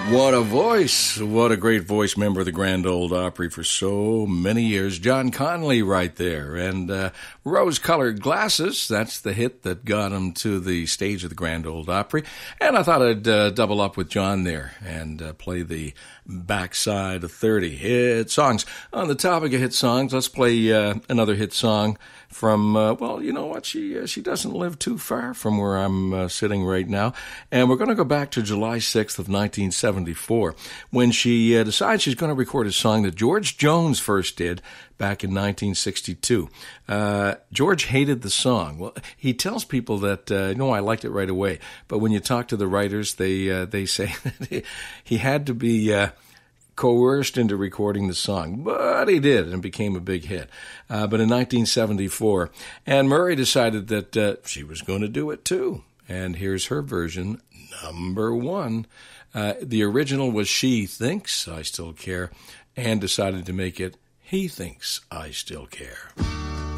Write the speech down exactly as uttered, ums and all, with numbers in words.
What a voice. What a great voice, member of the Grand Ole Opry for so many years. John Conley right there. And uh, Rose-Colored Glasses, that's the hit that got him to the stage of the Grand Ole Opry. And I thought I'd uh, double up with John there and uh, play the backside of thirty hit songs. On the topic of hit songs, let's play uh, another hit song from, uh, well, you know what, she uh, she doesn't live too far from where I'm uh, sitting right now. And we're going to go back to July sixth of nineteen seventy-four, when she uh, decides she's going to record a song that George Jones first did back in nineteen sixty-two. Uh, George hated the song. Well, he tells people that, uh, no, I liked it right away. But when you talk to the writers, they uh, they say that he had to be Uh, coerced into recording the song, but he did, and it became a big hit. Uh, but in nineteen seventy-four, Anne Murray decided that uh, she was going to do it too. And here's her version, number one. Uh, the original was She Thinks I Still Care, and decided to make it He Thinks I Still Care.